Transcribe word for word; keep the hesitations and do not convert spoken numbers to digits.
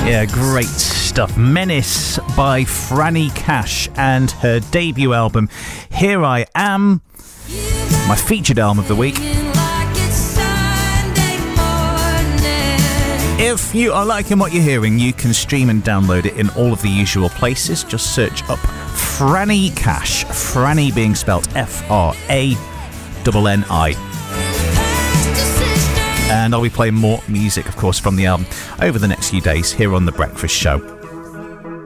Yeah, great stuff. Menace by Franny Cash and her debut album, Here I Am, my featured album of the week. If you are liking what you're hearing, you can stream and download it in all of the usual places. Just search up Franny Cash, Franny being spelt F R A N N I. And I'll be playing more music, of course, from the album over the next few days here on The Breakfast Show.